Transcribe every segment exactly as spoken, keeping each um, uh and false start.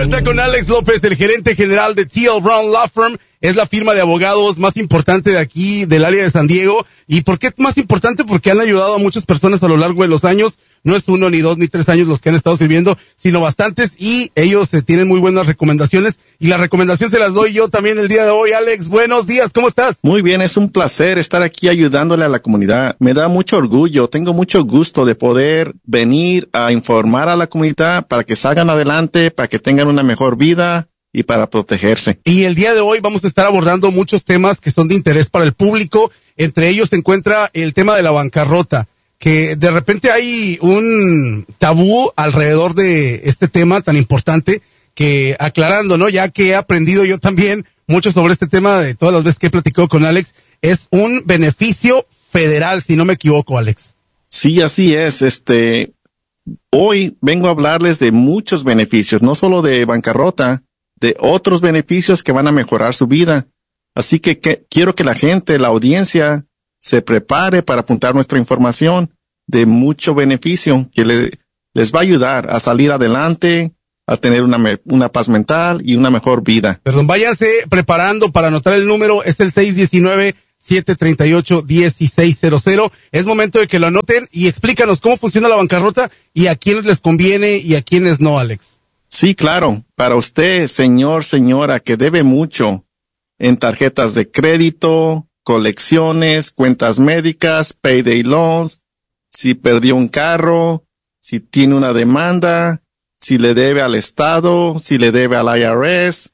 vuelta con Alex López, el gerente general de T L Brown Law Firm. Es la firma de abogados más importante de aquí, del área de San Diego. ¿Y por qué más importante? Porque han ayudado a muchas personas a lo largo de los años. No es uno, ni dos, ni tres años los que han estado sirviendo, sino bastantes. Y ellos eh, tienen muy buenas recomendaciones. Y la recomendación se las doy yo también el día de hoy. Alex, buenos días, ¿cómo estás? Muy bien, es un placer estar aquí ayudándole a la comunidad. Me da mucho orgullo, tengo mucho gusto de poder venir a informar a la comunidad para que salgan adelante, para que tengan una mejor vida y para protegerse. Y el día de hoy vamos a estar abordando muchos temas que son de interés para el público. Entre ellos se encuentra el tema de la bancarrota, que de repente hay un tabú alrededor de este tema tan importante, que aclarando, ¿no? Ya que he aprendido yo también mucho sobre este tema de todas las veces que he platicado con Alex, es un beneficio federal, si no me equivoco, Alex. Sí, así es. Este, hoy vengo a hablarles de muchos beneficios, no solo de bancarrota, de otros beneficios que van a mejorar su vida. Así que, que quiero que la gente, la audiencia, se prepare para apuntar nuestra información de mucho beneficio que le, les va a ayudar a salir adelante, a tener una, una paz mental y una mejor vida. Perdón, váyanse preparando para anotar el número, es el seis uno nueve, siete tres ocho, uno seis cero cero. Es momento de que lo anoten y explícanos cómo funciona la bancarrota y a quiénes les conviene y a quiénes no, Alex. Sí, claro. Para usted, señor, señora, que debe mucho en tarjetas de crédito, colecciones, cuentas médicas, payday loans, si perdió un carro, si tiene una demanda, si le debe al Estado, si le debe al I R S,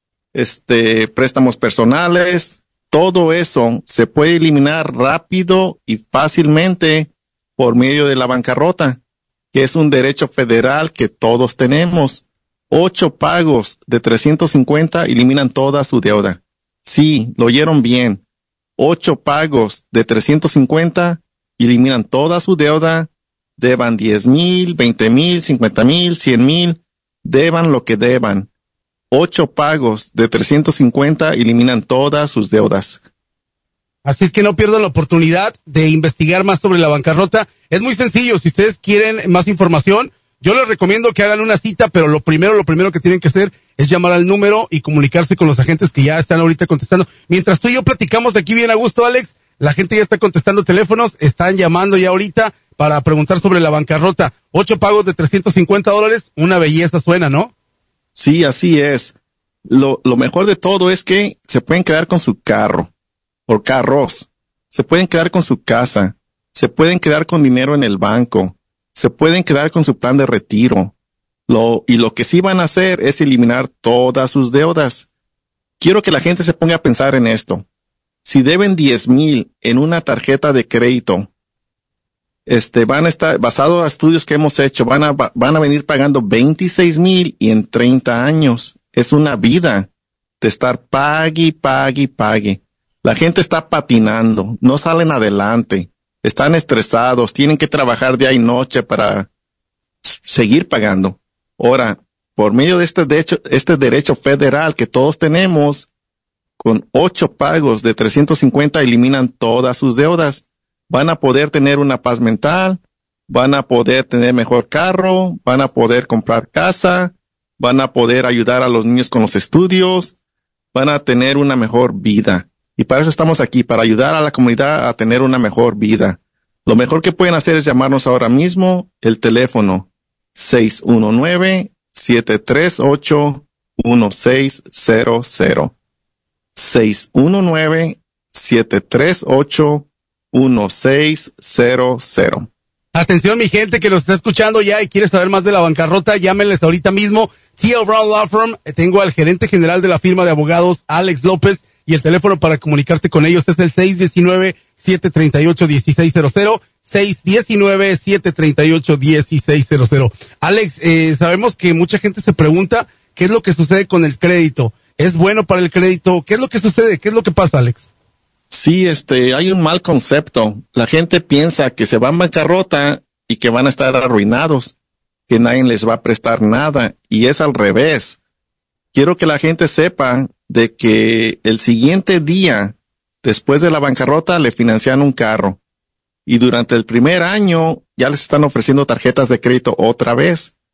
este, préstamos personales, todo eso se puede eliminar rápido y fácilmente por medio de la bancarrota, que es un derecho federal que todos tenemos. Ocho pagos de trescientos cincuenta eliminan toda su deuda. Sí, lo oyeron bien. Ocho pagos de trescientos cincuenta eliminan toda su deuda. Deban diez mil, veinte mil, cincuenta mil, cien mil. Deban lo que deban. Ocho pagos de trescientos cincuenta eliminan todas sus deudas. Así es que no pierdan la oportunidad de investigar más sobre la bancarrota. Es muy sencillo. Si ustedes quieren más información, yo les recomiendo que hagan una cita, pero lo primero, lo primero que tienen que hacer es llamar al número y comunicarse con los agentes que ya están ahorita contestando. Mientras tú y yo platicamos aquí bien a gusto, Alex, la gente ya está contestando teléfonos, están llamando ya ahorita para preguntar sobre la bancarrota. Ocho pagos de trescientos cincuenta dólares, una belleza suena, ¿no? Sí, así es. Lo, lo mejor de todo es que se pueden quedar con su carro, o carros, se pueden quedar con su casa, se pueden quedar con dinero en el banco, se pueden quedar con su plan de retiro. Lo, y lo que sí van a hacer es eliminar todas sus deudas. Quiero que la gente se ponga a pensar en esto. Si deben diez mil en una tarjeta de crédito, este, van a estar, basado a estudios que hemos hecho, van a, van a venir pagando veintiséis mil y en treinta años. Es una vida de estar pague, pague, pague. La gente está patinando, no salen adelante. Están estresados, tienen que trabajar día y noche para seguir pagando. Ahora, por medio de este derecho, este derecho federal que todos tenemos, con ocho pagos de trescientos cincuenta eliminan todas sus deudas. Van a poder tener una paz mental, van a poder tener mejor carro, van a poder comprar casa, van a poder ayudar a los niños con los estudios, van a tener una mejor vida. Y para eso estamos aquí, para ayudar a la comunidad a tener una mejor vida. Lo mejor que pueden hacer es llamarnos ahora mismo, el teléfono seis uno nueve, siete tres ocho, uno seis cero cero. seis uno nueve, siete tres ocho, uno seis cero cero. Atención, mi gente que nos está escuchando ya y quiere saber más de la bancarrota, llámenles ahorita mismo. T L Brown Law Firm, tengo al gerente general de la firma de abogados, Alex López, y el teléfono para comunicarte con ellos es el seis uno nueve, siete tres ocho, uno seis cero cero, seis uno nueve, siete tres ocho, uno seis cero cero. Alex, eh, sabemos que mucha gente se pregunta qué es lo que sucede con el crédito. ¿Es bueno para el crédito? ¿Qué es lo que sucede? ¿Qué es lo que pasa, Alex? Sí, este, hay un mal concepto. La gente piensa que se van a bancarrota y que van a estar arruinados, que nadie les va a prestar nada, y es al revés. Quiero que la gente sepa de que el siguiente día, después de la bancarrota, le financian un carro. Y durante el primer año, ya les están ofreciendo tarjetas de crédito otra vez.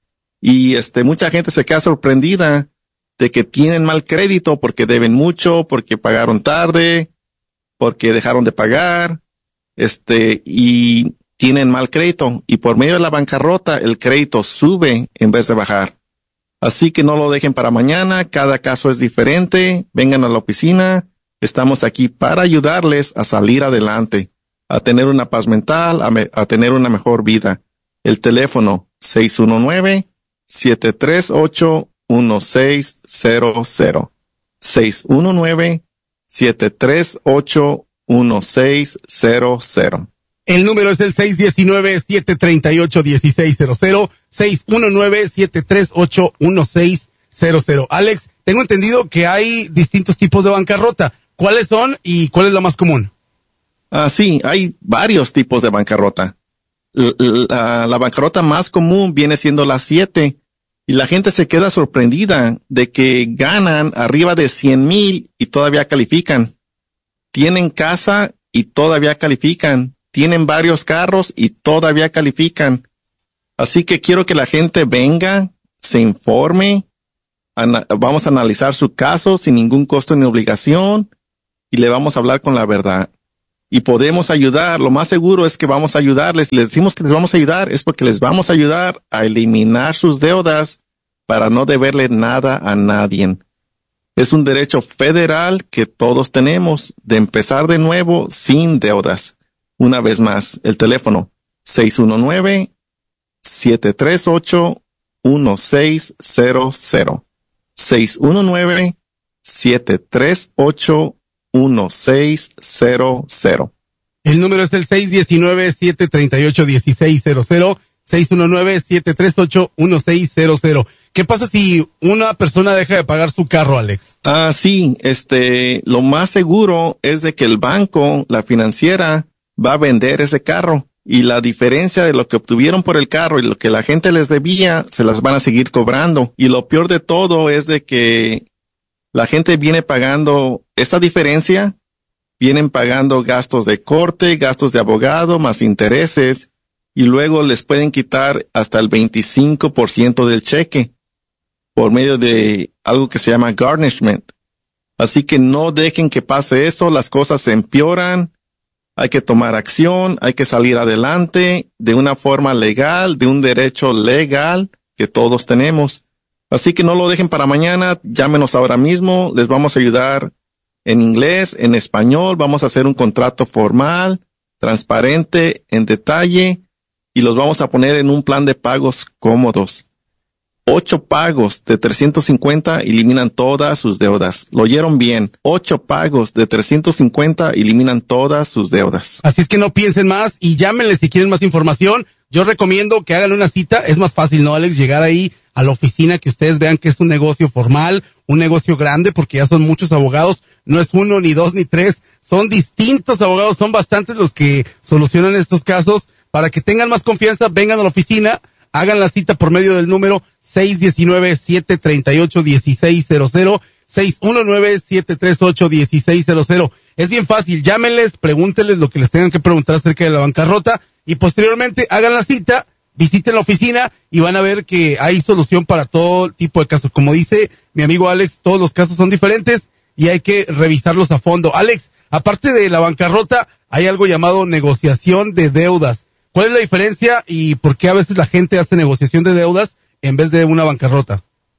Y este, mucha gente se queda sorprendida de que tienen mal crédito porque deben mucho, porque pagaron tarde, porque dejaron de pagar, este, y tienen mal crédito. Y por medio de la bancarrota, el crédito sube en vez de bajar. Así que no lo dejen para mañana. Cada caso es diferente. Vengan a la oficina. Estamos aquí para ayudarles a salir adelante, a tener una paz mental, a, me, a tener una mejor vida. El teléfono seis uno nueve, siete tres ocho, uno seis cero cero. seis uno nueve, siete tres ocho, uno seis cero cero. El número es el seis uno nueve, siete tres ocho, uno seis cero cero. seis uno nueve, siete tres ocho, uno seis cero cero. Alex, tengo entendido que hay distintos tipos de bancarrota. ¿Cuáles son y cuál es la más común? Ah, sí, hay varios tipos de bancarrota. La, la, la bancarrota más común viene siendo la siete, y la gente se queda sorprendida de que ganan arriba de cien mil y todavía califican. Tienen casa y todavía califican. Tienen varios carros y todavía califican. Así que quiero que la gente venga, se informe, ana- vamos a analizar su caso sin ningún costo ni obligación y le vamos a hablar con la verdad. Y podemos ayudar. Lo más seguro es que vamos a ayudarles. Les decimos que les vamos a ayudar, es porque les vamos a ayudar a eliminar sus deudas para no deberle nada a nadie. Es un derecho federal que todos tenemos de empezar de nuevo sin deudas. Una vez más, el teléfono seis uno nueve, siete tres ocho, uno seis cero cero. seis uno nueve, siete tres ocho, uno seis cero cero. El número es el seis uno nueve, siete tres ocho, uno seis cero cero. seis uno nueve, siete tres ocho, uno seis cero cero. ¿Qué pasa si una persona deja de pagar su carro, Alex? Ah, sí, este, lo más seguro es de que el banco, la financiera, va a vender ese carro. Y la diferencia de lo que obtuvieron por el carro y lo que la gente les debía, se las van a seguir cobrando. Y lo peor de todo es de que la gente viene pagando esa diferencia, vienen pagando gastos de corte, gastos de abogado, más intereses, y luego les pueden quitar hasta el veinticinco por ciento del cheque por medio de algo que se llama garnishment. Así que no dejen que pase eso, las cosas se empeoran, hay que tomar acción, hay que salir adelante de una forma legal, de un derecho legal que todos tenemos. Así que no lo dejen para mañana, llámenos ahora mismo, les vamos a ayudar en inglés, en español, vamos a hacer un contrato formal, transparente, en detalle, y los vamos a poner en un plan de pagos cómodos. Ocho pagos de trescientos cincuenta eliminan todas sus deudas. Lo oyeron bien. Ocho pagos de trescientos cincuenta eliminan todas sus deudas. Así es que no piensen más y llámenles si quieren más información. Yo recomiendo que hagan una cita. Es más fácil, ¿no, Alex? Llegar ahí a la oficina, que ustedes vean que es un negocio formal, un negocio grande, porque ya son muchos abogados. No es uno, ni dos, ni tres. Son distintos abogados. Son bastantes los que solucionan estos casos. Para que tengan más confianza, vengan a la oficina. Hagan la cita por medio del número seis uno nueve, siete tres ocho, uno seis cero cero, seis uno nueve, siete tres ocho, uno seis cero cero. Es bien fácil, llámenles, pregúntenles lo que les tengan que preguntar acerca de la bancarrota y posteriormente hagan la cita, visiten la oficina y van a ver que hay solución para todo tipo de casos. Como dice mi amigo Alex, todos los casos son diferentes y hay que revisarlos a fondo. Alex, aparte de la bancarrota, hay algo llamado negociación de deudas. ¿Cuál es la diferencia y por qué a veces la gente hace negociación de deudas en vez de una bancarrota?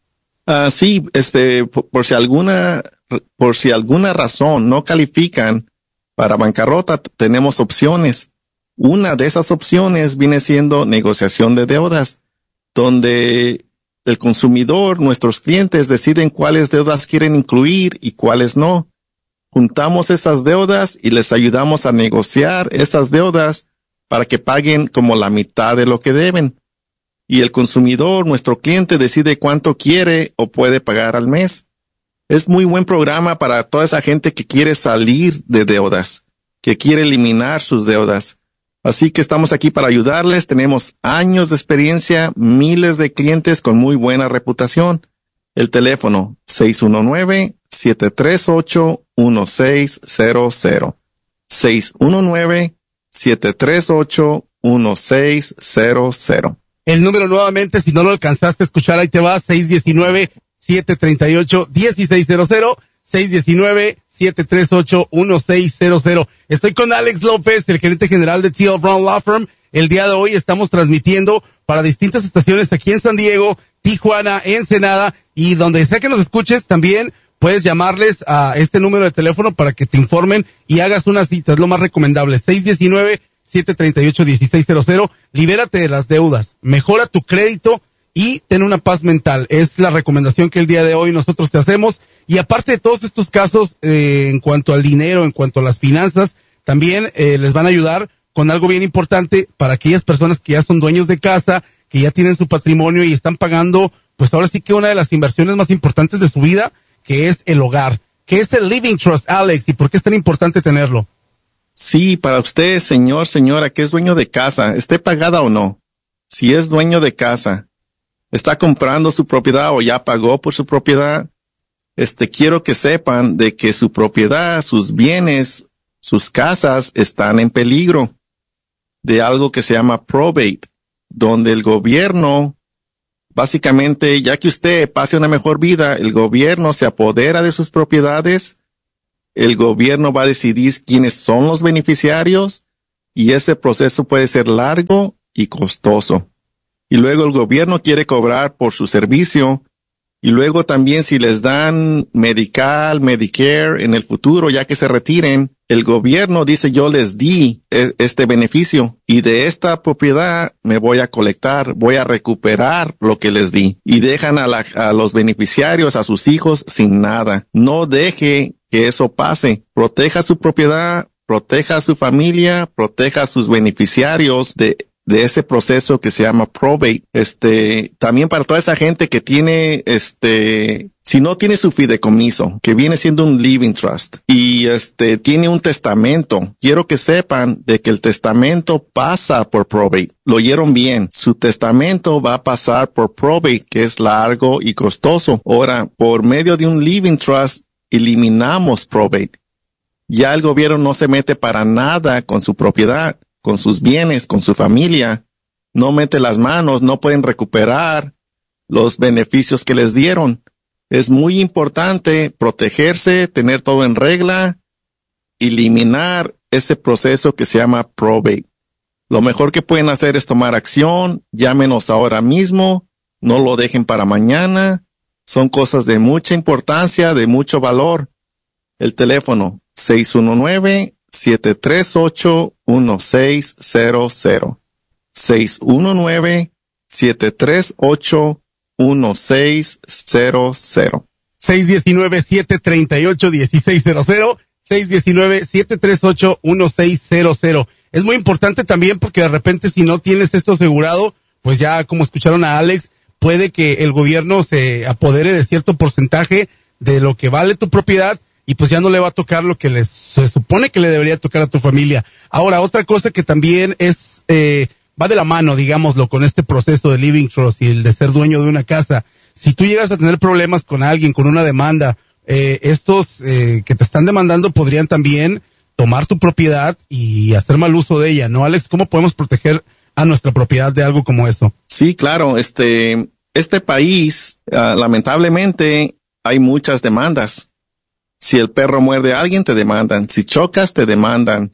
Ah, sí, este, por, por si alguna, por si alguna razón no califican para bancarrota, t- tenemos opciones. Una de esas opciones viene siendo negociación de deudas, donde el consumidor, nuestros clientes, deciden cuáles deudas quieren incluir y cuáles no. Juntamos esas deudas y les ayudamos a negociar esas deudas para que paguen como la mitad de lo que deben. Y el consumidor, nuestro cliente, decide cuánto quiere o puede pagar al mes. Es muy buen programa para toda esa gente que quiere salir de deudas, que quiere eliminar sus deudas. Así que estamos aquí para ayudarles. Tenemos años de experiencia, miles de clientes con muy buena reputación. El teléfono seis uno nueve, siete tres ocho, uno seis cero cero. seis uno nueve, siete tres ocho, uno seis cero cero. El número nuevamente, si no lo alcanzaste a escuchar, ahí te va, seis uno nueve, siete tres ocho, uno seis cero cero, seis uno nueve, siete tres ocho, uno seis cero cero. Estoy con Alex López, el gerente general de T L Brown Law Firm. El día de hoy estamos transmitiendo para distintas estaciones aquí en San Diego, Tijuana, Ensenada, y donde sea que nos escuches también puedes llamarles a este número de teléfono para que te informen y hagas una cita. Es lo más recomendable. seis uno nueve, siete tres ocho, uno seis cero cero. Libérate de las deudas, mejora tu crédito y ten una paz mental. Es la recomendación que el día de hoy nosotros te hacemos. Y aparte de todos estos casos, eh, en cuanto al dinero, en cuanto a las finanzas, también eh, les van a ayudar con algo bien importante para aquellas personas que ya son dueños de casa, que ya tienen su patrimonio y están pagando, pues ahora sí que una de las inversiones más importantes de su vida, que es el hogar. ¿Qué es el Living Trust, Alex? ¿Y por qué es tan importante tenerlo? Sí, para usted, señor, señora, que es dueño de casa, esté pagada o no. Si es dueño de casa, está comprando su propiedad o ya pagó por su propiedad, este, quiero que sepan de que su propiedad, sus bienes, sus casas están en peligro de algo que se llama probate, donde el gobierno, básicamente, ya que usted pase una mejor vida, el gobierno se apodera de sus propiedades, el gobierno va a decidir quiénes son los beneficiarios y ese proceso puede ser largo y costoso. Y luego el gobierno quiere cobrar por su servicio y luego también si les dan Medical, Medicare en el futuro, ya que se retiren, el gobierno dice yo les di este beneficio y de esta propiedad me voy a colectar, voy a recuperar lo que les di y dejan a, la, a los beneficiarios, a sus hijos sin nada. No deje que eso pase. Proteja su propiedad, proteja a su familia, proteja a sus beneficiarios de de ese proceso que se llama probate. Este, también para toda esa gente que tiene, este, si no tiene su fideicomiso, que viene siendo un living trust, y este, tiene un testamento, quiero que sepan de que el testamento pasa por probate. Lo oyeron bien. Su testamento va a pasar por probate, que es largo y costoso. Ahora, por medio de un living trust, eliminamos probate. Ya el gobierno no se mete para nada con su propiedad, con sus bienes, con su familia, no mete las manos, no pueden recuperar los beneficios que les dieron. Es muy importante protegerse, tener todo en regla, eliminar ese proceso que se llama probate. Lo mejor que pueden hacer es tomar acción, llámenos ahora mismo, no lo dejen para mañana, son cosas de mucha importancia, de mucho valor. El teléfono seis uno nueve, siete tres ocho, uno seis cero cero. seis uno nueve, siete tres ocho, uno seis cero cero. seis uno nueve, siete tres ocho, uno seis cero cero. seis uno nueve, siete tres ocho, uno seis cero cero. Es muy importante también porque de repente si no tienes esto asegurado, pues ya como escucharon a Alex, puede que el gobierno se apodere de cierto porcentaje de lo que vale tu propiedad y pues ya no le va a tocar lo que les, se supone que le debería tocar a tu familia. Ahora, otra cosa que también es, eh, va de la mano, digámoslo, con este proceso de Living Trust y el de ser dueño de una casa. Si tú llegas a tener problemas con alguien, con una demanda, eh, estos eh, que te están demandando podrían también tomar tu propiedad y hacer mal uso de ella, ¿no, Alex? ¿Cómo podemos proteger a nuestra propiedad de algo como eso? Sí, claro, este, este país, uh, lamentablemente, hay muchas demandas. Si el perro muerde a alguien, te demandan. Si chocas, te demandan.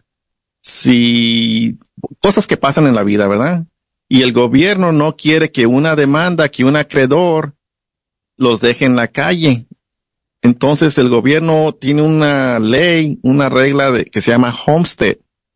Si cosas que pasan en la vida, ¿verdad? Y el gobierno no quiere que una demanda, que un acreedor los deje en la calle. Entonces el gobierno tiene una ley, una regla de, que se llama homestead,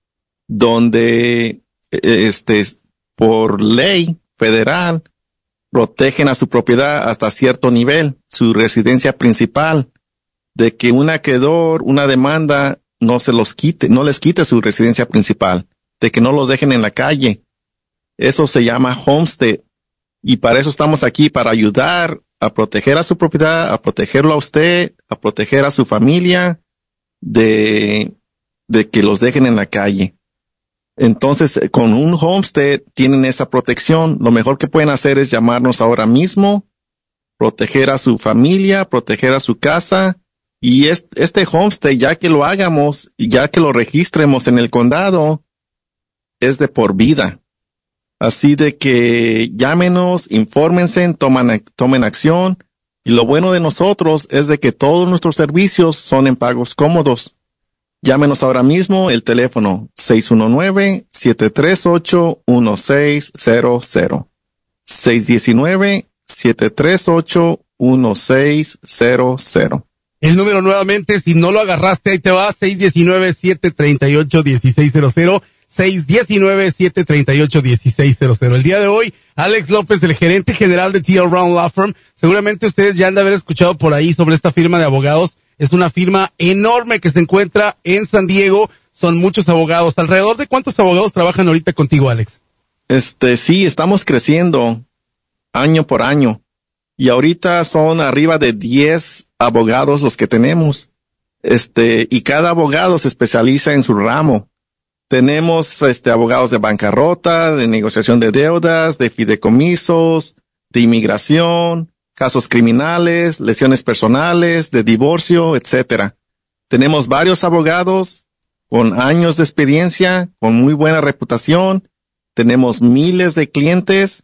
donde este, por ley federal protegen a su propiedad hasta cierto nivel, su residencia principal, de que un acreedor, una demanda, no se los quite, no les quite su residencia principal, de que no los dejen en la calle. Eso se llama homestead. Y para eso estamos aquí, para ayudar a proteger a su propiedad, a protegerlo a usted, a proteger a su familia de, de que los dejen en la calle. Entonces, con un homestead tienen esa protección. Lo mejor que pueden hacer es llamarnos ahora mismo, proteger a su familia, proteger a su casa. Y este, este homestead, ya que lo hagamos, ya que lo registremos en el condado, es de por vida. Así de que llámenos, infórmense, toman, tomen acción. Y lo bueno de nosotros es de que todos nuestros servicios son en pagos cómodos. Llámenos ahora mismo, el teléfono seis uno nueve, siete tres ocho, uno seis cero cero. seis uno nueve, siete tres ocho, uno seis cero cero. El número nuevamente, si no lo agarraste, ahí te va, seis uno nueve, siete tres ocho, uno seis cero cero. seis uno nueve, siete tres ocho, uno seis cero cero. El día de hoy, Alex López, el gerente general de T L Brown Law Firm. Seguramente ustedes ya han de haber escuchado por ahí sobre esta firma de abogados. Es una firma enorme que se encuentra en San Diego. Son muchos abogados. ¿Alrededor de cuántos abogados trabajan ahorita contigo, Alex? Este, sí, estamos creciendo año por año. Y ahorita son arriba de diez abogados los que tenemos. Este, y cada abogado se especializa en su ramo. Tenemos, este, abogados de bancarrota, de negociación de deudas, de fideicomisos, de inmigración, casos criminales, lesiones personales, de divorcio, etcétera. Tenemos varios abogados con años de experiencia, con muy buena reputación. Tenemos miles de clientes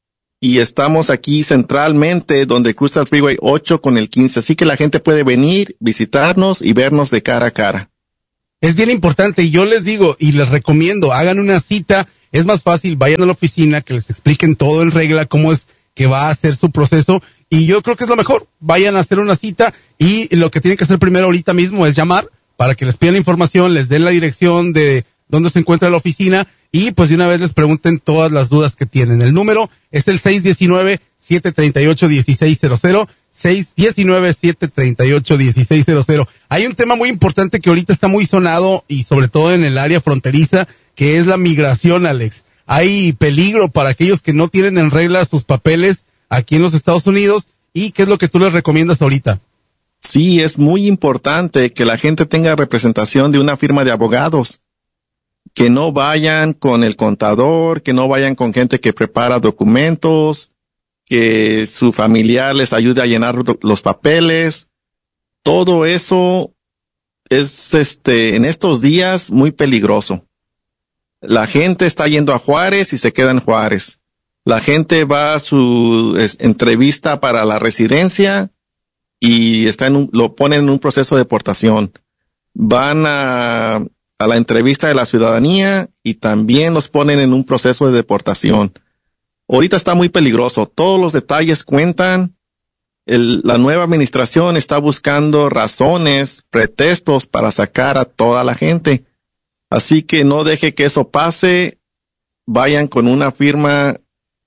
y estamos aquí centralmente donde cruza el Freeway ocho con el quince. Así que la gente puede venir, visitarnos y vernos de cara a cara. Es bien importante y yo les digo y les recomiendo, hagan una cita. Es más fácil, vayan a la oficina, que les expliquen todo en regla, cómo es que va a hacer su proceso. Y yo creo que es lo mejor. Vayan a hacer una cita y lo que tienen que hacer primero ahorita mismo es llamar para que les pidan la información, les den la dirección de dónde se encuentra la oficina y pues de una vez les pregunten todas las dudas que tienen. El número es el seis uno nueve, siete tres ocho, uno seis cero cero, seis uno nueve, siete tres ocho, uno seis cero cero. Hay un tema muy importante que ahorita está muy sonado y sobre todo en el área fronteriza, que es la migración, Alex. Hay peligro para aquellos que no tienen en regla sus papeles aquí en los Estados Unidos. ¿Y qué es lo que tú les recomiendas ahorita? Sí, es muy importante que la gente tenga representación de una firma de abogados. Que no vayan con el contador, que no vayan con gente que prepara documentos, que su familiar les ayude a llenar los papeles. Todo eso es, este, en estos días muy peligroso. La gente está yendo a Juárez y se queda en Juárez. La gente va a su es, entrevista para la residencia y está en un, lo ponen en un proceso de deportación. Van a, a la entrevista de la ciudadanía y también los ponen en un proceso de deportación. Ahorita está muy peligroso. Todos los detalles cuentan. El, la nueva administración está buscando razones, pretextos para sacar a toda la gente. Así que no deje que eso pase. Vayan con una firma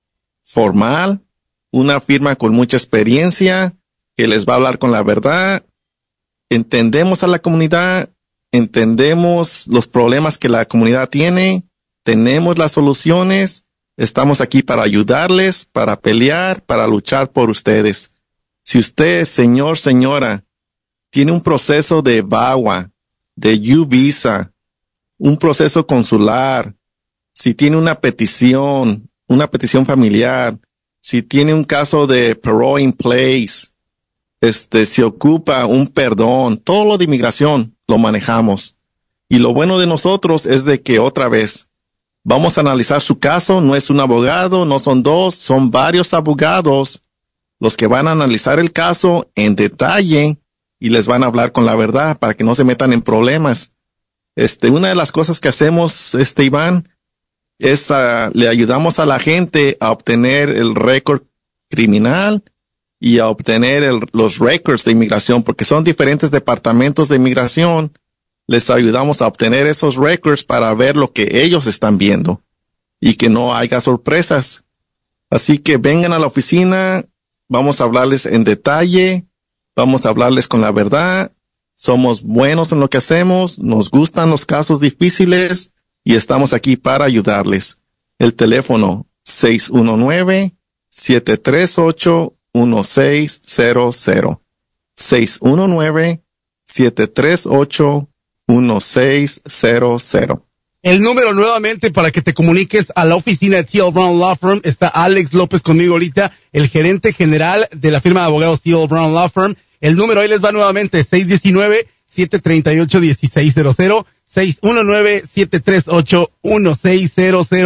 formal, una firma con mucha experiencia, que les va a hablar con la verdad. Entendemos a la comunidad, entendemos los problemas que la comunidad tiene, tenemos las soluciones, estamos aquí para ayudarles, para pelear, para luchar por ustedes. Si usted, señor, señora, tiene un proceso de V A W A, de U-Visa, un proceso consular, si tiene una petición, una petición familiar, si tiene un caso de parole in place, este, se ocupa un perdón, todo lo de inmigración lo manejamos. Y lo bueno de nosotros es de que otra vez vamos a analizar su caso, no es un abogado, no son dos, son varios abogados los que van a analizar el caso en detalle y les van a hablar con la verdad para que no se metan en problemas. Este, una de las cosas que hacemos, este, Iván, es uh, le ayudamos a la gente a obtener el récord criminal y a obtener el, los records de inmigración, porque son diferentes departamentos de inmigración. Les ayudamos a obtener esos records para ver lo que ellos están viendo y que no haya sorpresas. Así que vengan a la oficina, vamos a hablarles en detalle, vamos a hablarles con la verdad. Somos buenos en lo que hacemos, nos gustan los casos difíciles y estamos aquí para ayudarles. El teléfono seis uno nueve, siete tres ocho, uno seis cero cero. seis uno nueve, siete tres ocho, uno seis cero cero. El número nuevamente para que te comuniques a la oficina de T L Brown Law Firm. Está Alex López conmigo ahorita, el gerente general de la firma de abogados T L Brown Law Firm. El número ahí les va nuevamente, seis uno nueve, siete tres ocho, uno seis cero cero, seis uno nueve, siete tres ocho, uno seis cero cero.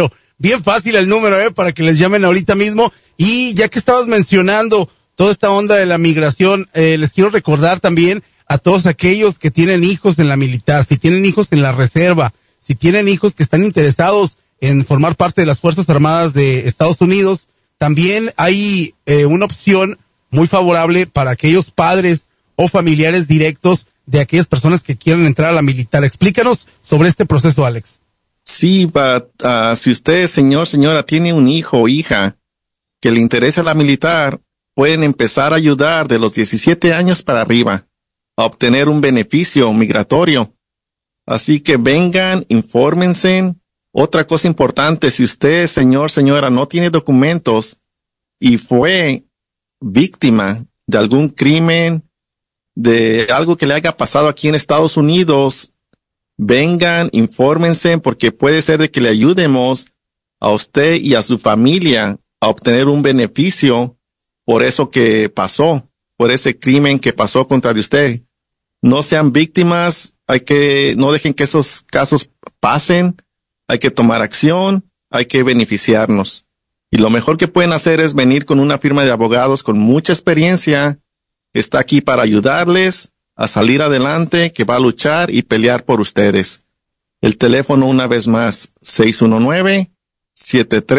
bien fácil el número, eh, para que les llamen ahorita mismo. Y ya que estabas mencionando toda esta onda de la migración, eh, les quiero recordar también a todos aquellos que tienen hijos en la militar, si tienen hijos en la reserva, si tienen hijos que están interesados en formar parte de las Fuerzas Armadas de Estados Unidos, también hay eh, una opción muy favorable para aquellos padres o familiares directos de aquellas personas que quieren entrar a la militar. Explícanos sobre este proceso, Alex. Sí, para, uh, si usted, señor, señora, tiene un hijo o hija que le interesa la militar, pueden empezar a ayudar de los diecisiete años para arriba a obtener un beneficio migratorio. Así que vengan, infórmense. Otra cosa importante, si usted, señor, señora, no tiene documentos y fue víctima de algún crimen, de algo que le haya pasado aquí en Estados Unidos, vengan, infórmense, porque puede ser de que le ayudemos a usted y a su familia a obtener un beneficio por eso que pasó, por ese crimen que pasó contra de usted. No sean víctimas, hay que, no dejen que esos casos pasen, hay que tomar acción, hay que beneficiarnos. Y lo mejor que pueden hacer es venir con una firma de abogados con mucha experiencia, está aquí para ayudarles a salir adelante, que va a luchar y pelear por ustedes. El teléfono una vez más, seis uno nueve, siete tres